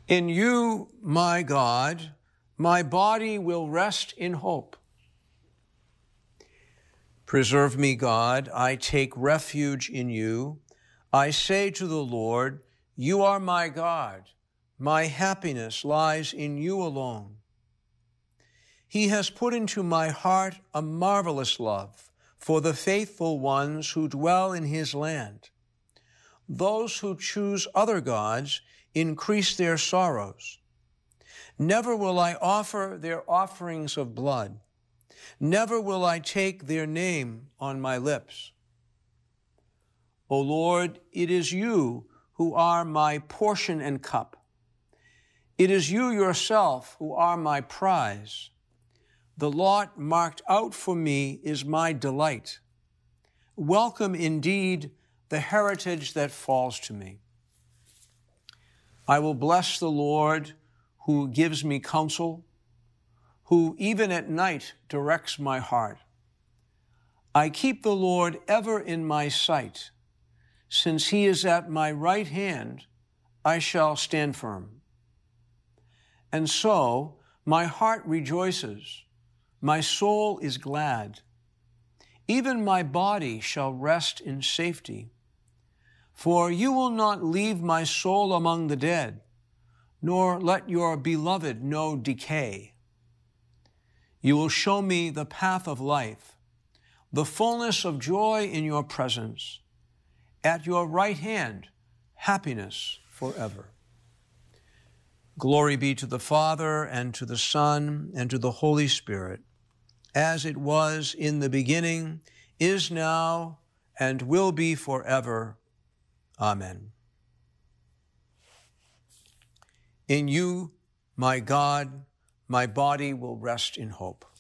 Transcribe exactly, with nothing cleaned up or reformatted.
In you, my God, my body will rest in hope. Preserve me, God, I take refuge in you. I say to the Lord, you are my God. My happiness lies in you alone. He has put into my heart a marvelous love for the faithful ones who dwell in his land. Those who choose other gods increase their sorrows. Never will I offer their offerings of blood. Never will I take their name on my lips. O Lord, it is you who are my portion and cup. It is you yourself who are my prize. The lot marked out for me is my delight. Welcome indeed the heritage that falls to me. I will bless the Lord who gives me counsel, who even at night directs my heart. I keep the Lord ever in my sight. Since he is at my right hand, I shall stand firm. And so my heart rejoices, my soul is glad. Even my body shall rest in safety. For you will not leave my soul among the dead, nor let your beloved know decay. You will show me the path of life, the fullness of joy in your presence. At your right hand, happiness forever. Glory be to the Father, and to the Son, and to the Holy Spirit, as it was in the beginning, is now, and will be forever. Amen. In you, my God, my body will rest in hope.